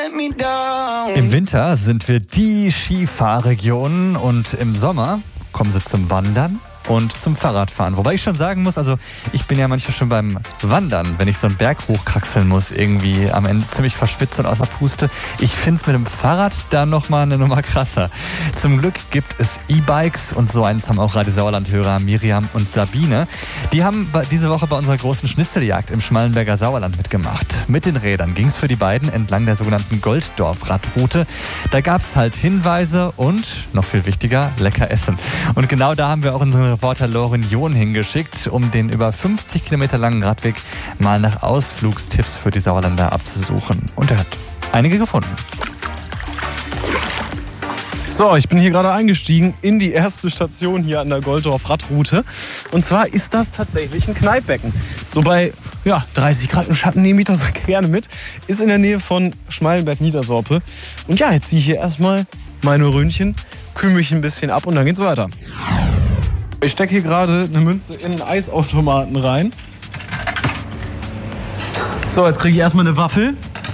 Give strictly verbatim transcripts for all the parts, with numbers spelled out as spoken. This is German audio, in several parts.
Im Winter sind wir die Skifahrregion und im Sommer kommen sie zum Wandern und zum Fahrradfahren. Wobei ich schon sagen muss, also ich bin ja manchmal schon beim Wandern, wenn ich so einen Berg hochkraxeln muss, irgendwie am Ende ziemlich verschwitzt und außer Puste. Ich finde es mit dem Fahrrad da nochmal eine Nummer krasser. Zum Glück gibt es E-Bikes und so eins haben auch Radio Sauerland-Hörer Miriam und Sabine. Die haben diese Woche bei unserer großen Schnitzeljagd im Schmallenberger Sauerland mitgemacht. Mit den Rädern ging es für die beiden entlang der sogenannten Golddorf-Radroute. Da gab es halt Hinweise und, noch viel wichtiger, lecker Essen. Und genau da haben wir auch unseren Reporter Lauren John hingeschickt, um den über fünfzig Kilometer langen Radweg mal nach Ausflugstipps für die Sauerländer abzusuchen. Und er hat einige gefunden. So, ich bin hier gerade eingestiegen in die erste Station hier an der Golddorf-Radroute. Und zwar ist das tatsächlich ein Kneippbecken. So bei ja, dreißig Grad im Schatten nehme ich das gerne mit. Ist in der Nähe von Schmallenberg-Niedersorpe. Und ja, jetzt ziehe ich hier erstmal meine Röhnchen, kühle mich ein bisschen ab und dann geht's weiter. Ich stecke hier gerade eine Münze in einen Eisautomaten rein. So, jetzt kriege ich erstmal eine Waffel.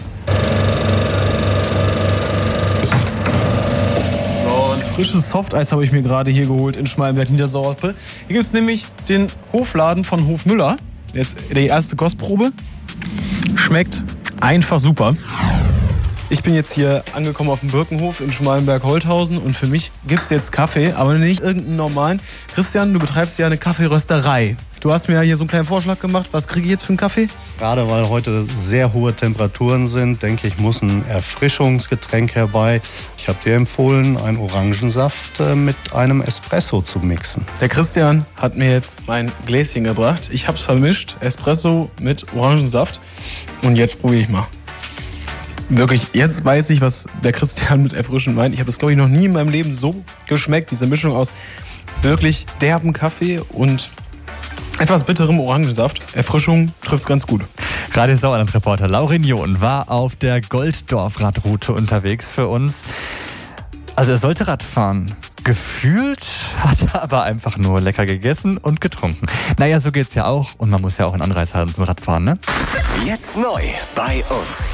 So, ein frisches Softeis habe ich mir gerade hier geholt in Schmallenberg-Niedersorpe. Hier gibt es nämlich den Hofladen von Hof Müller. Jetzt die erste Kostprobe. Schmeckt einfach super. Ich bin jetzt hier angekommen auf dem Birkenhof in Schmallenberg-Holthausen und für mich gibt es jetzt Kaffee, aber nicht irgendeinen normalen. Christian, du betreibst ja eine Kaffeerösterei. Du hast mir ja hier so einen kleinen Vorschlag gemacht. Was kriege ich jetzt für einen Kaffee? Gerade weil heute sehr hohe Temperaturen sind, denke ich, muss ein Erfrischungsgetränk herbei. Ich habe dir empfohlen, einen Orangensaft mit einem Espresso zu mixen. Der Christian hat mir jetzt mein Gläschen gebracht. Ich habe es vermischt, Espresso mit Orangensaft. Und jetzt probiere ich mal. Wirklich, jetzt weiß ich, was der Christian mit erfrischen meint. Ich habe das, glaube ich, noch nie in meinem Leben so geschmeckt. Diese Mischung aus wirklich derben Kaffee und etwas bitterem Orangensaft. Erfrischung trifft's ganz gut. Radio Sauerland-Reporter Lauren John war auf der Golddorf-Radroute unterwegs für uns. Also er sollte Rad fahren. Gefühlt hat er aber einfach nur lecker gegessen und getrunken. Naja, so geht's ja auch. Und man muss ja auch einen Anreiz haben zum Radfahren, ne? Jetzt neu bei uns.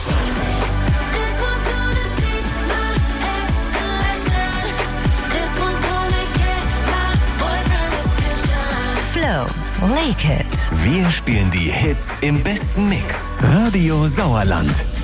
Flow, Lake It. Wir spielen die Hits im besten Mix. Radio Sauerland.